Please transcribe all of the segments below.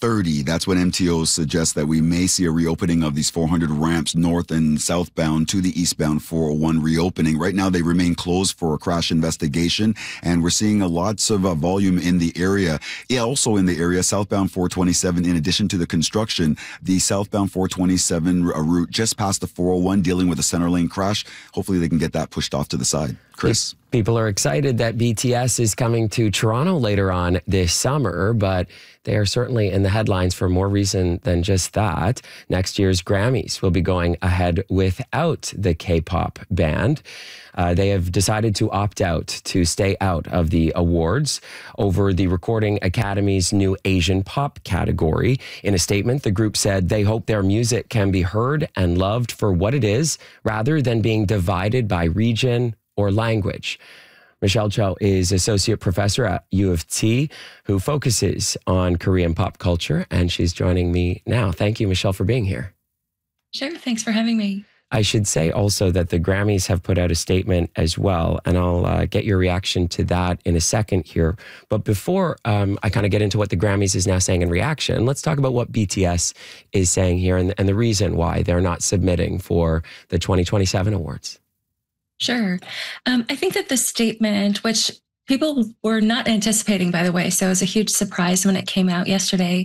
2030. That's when MTO suggests that we may see a reopening of these 400 ramps north and southbound to the eastbound 401 reopening. Right now, they remain closed for a crash investigation, and we're seeing lots of volume in the area. Yeah, also in the area, southbound 427, in addition to the construction, the southbound 427 route just past the 401 dealing with a center lane crash. Hopefully they can get that pushed off to the side. Chris? People are excited that BTS is coming to Toronto later on this summer, but they are certainly in the headlines for more reason than just that. Next year's Grammys will be going ahead without the K-pop band. They have decided to opt out, to stay out of the awards over the Recording Academy's new Asian pop category. In a statement, the group said they hope their music can be heard and loved for what it is, rather than being divided by region or language. Michelle Cho is associate professor at U of T who focuses on Korean pop culture, and she's joining me now. Thank you, Michelle, for being here. Sure. Thanks for having me. I should say also that the Grammys have put out a statement as well, and I'll get your reaction to that in a second here. But before I kind of get into what the Grammys is now saying in reaction, let's talk about what BTS is saying here and the reason why they're not submitting for the 2027 awards. Sure. I think that the statement, which people were not anticipating, by the way, so it was a huge surprise when it came out yesterday,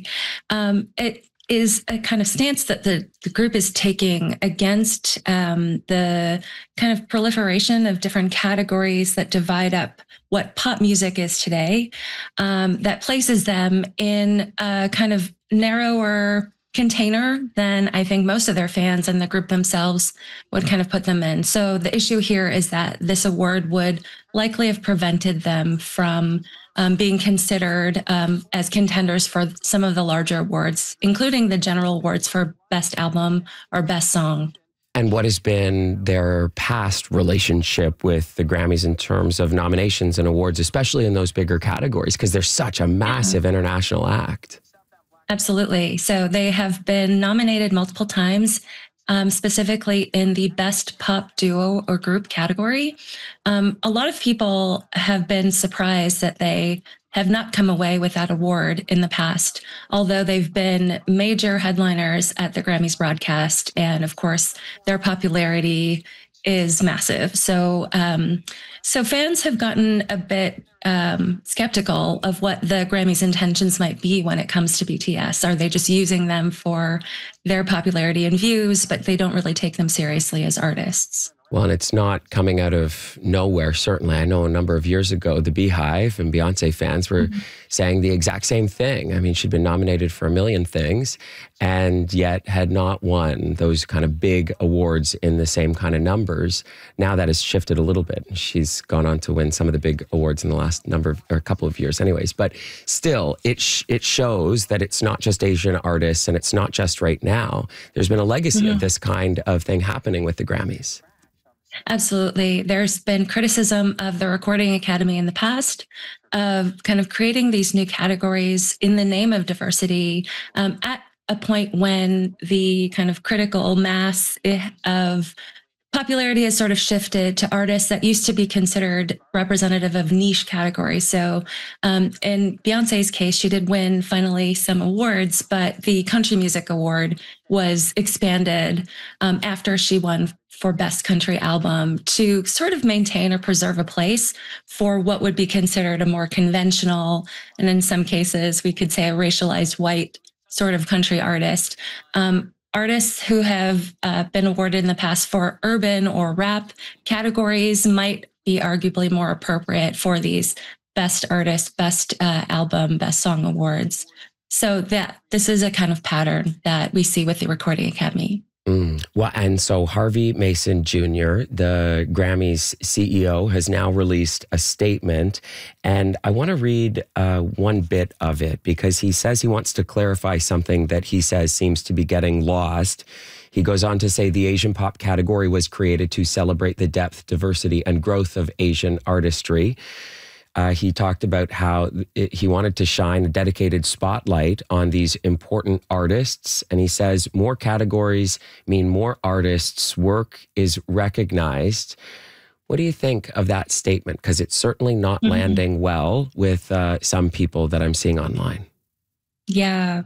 it is a kind of stance that the group is taking against the kind of proliferation of different categories that divide up what pop music is today, that places them in a kind of narrower container than I think most of their fans and the group themselves would kind of put them in. So the issue here is that this award would likely have prevented them from being considered as contenders for some of the larger awards, including the general awards for Best Album or Best Song. And what has been their past relationship with the Grammys in terms of nominations and awards, especially in those bigger categories, because they're such a massive international act? Absolutely. So they have been nominated multiple times, specifically in the Best Pop Duo or Group category. A lot of people have been surprised that they have not come away with that award in the past, although they've been major headliners at the Grammys broadcast. And of course, their popularity is massive. So fans have gotten a bit skeptical of what the Grammys' intentions might be when it comes to BTS. Are they just using them for their popularity and views, but they don't really take them seriously as artists? Well, and it's not coming out of nowhere, certainly. I know a number of years ago, the Beehive and Beyonce fans were saying the exact same thing. I mean, she'd been nominated for a million things and yet had not won those kind of big awards in the same kind of numbers. Now that has shifted a little bit. She's gone on to win some of the big awards in the last a couple of years anyways. But still, it shows that it's not just Asian artists and it's not just right now. There's been a legacy of this kind of thing happening with the Grammys. Absolutely. There's been criticism of the Recording Academy in the past of kind of creating these new categories in the name of diversity at a point when the kind of critical mass of popularity has sort of shifted to artists that used to be considered representative of niche categories. So in Beyonce's case, she did win finally some awards, but the Country Music Award was expanded after she won for Best Country Album to sort of maintain or preserve a place for what would be considered a more conventional, and in some cases, we could say a racialized white sort of country artist. Artists who have been awarded in the past for urban or rap categories might be arguably more appropriate for these Best Artist, Best Album, Best Song awards. So this is a kind of pattern that we see with the Recording Academy. Well, and so Harvey Mason Jr., the Grammys CEO, has now released a statement, and I want to read one bit of it because he says he wants to clarify something that he says seems to be getting lost. He goes on to say the Asian pop category was created to celebrate the depth, diversity, and growth of Asian artistry. He talked about how he wanted to shine a dedicated spotlight on these important artists. And he says more categories mean more artists' work is recognized. What do you think of that statement? Because it's certainly not landing well with some people that I'm seeing online. Yeah,